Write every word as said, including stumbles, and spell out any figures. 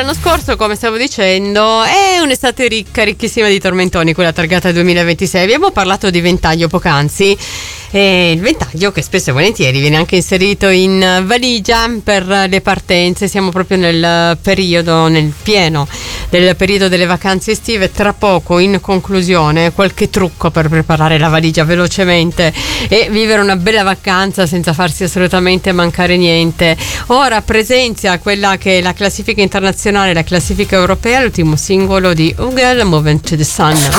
l'anno scorso, come stavo dicendo, è un'estate ricca, ricchissima di tormentoni, quella targata duemilaventisei. Abbiamo parlato di ventaglio poc'anzi, e il ventaglio che spesso e volentieri viene anche inserito in valigia per le partenze. Siamo proprio nel periodo, nel pieno del periodo delle vacanze estive. Tra poco, in conclusione, qualche trucco per preparare la valigia velocemente e vivere una bella vacanza senza farsi assolutamente mancare niente. Ora presenzia quella che è la classifica internazionale, la classifica europea, l'ultimo singolo di Ugel, Moving to the Sun.